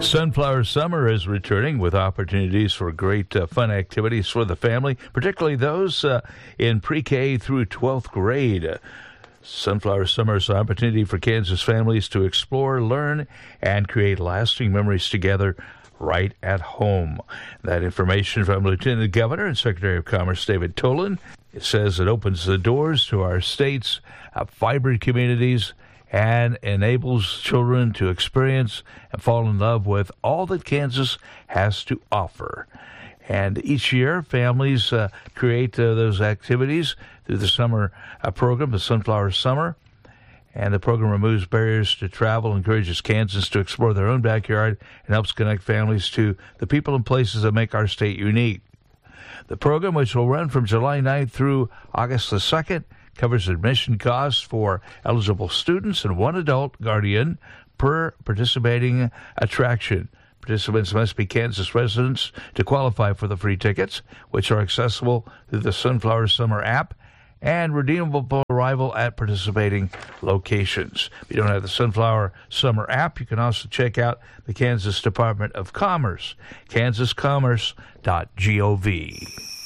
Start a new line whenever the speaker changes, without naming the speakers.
Sunflower Summer is returning with opportunities for great fun activities for the family, particularly those in pre-K through 12th grade. Sunflower Summer is an opportunity for Kansas families to explore, learn, and create lasting memories together right at home. That information from Lieutenant Governor and Secretary of Commerce David Tolan. It says it opens the doors to our state's vibrant communities and enables children to experience and fall in love with all that Kansas has to offer. And each year, families create those activities through the summer program, the Sunflower Summer. And the program removes barriers to travel, encourages Kansans to explore their own backyard, and helps connect families to the people and places that make our state unique. The program, which will run from July 9th through August the 2nd, covers admission costs for eligible students and one adult guardian per participating attraction. Participants must be Kansas residents to qualify for the free tickets, which are accessible through the Sunflower Summer app and redeemable upon arrival at participating locations. If you don't have the Sunflower Summer app, you can also check out the Kansas Department of Commerce, kansascommerce.gov.